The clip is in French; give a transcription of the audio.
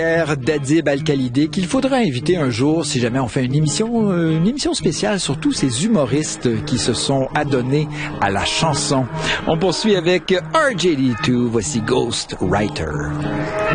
D'Adib Al-Khalidi qu'il faudra inviter un jour si jamais on fait une émission spéciale sur tous ces humoristes qui se sont adonnés à la chanson. On poursuit avec RJD2, voici Ghost Writer.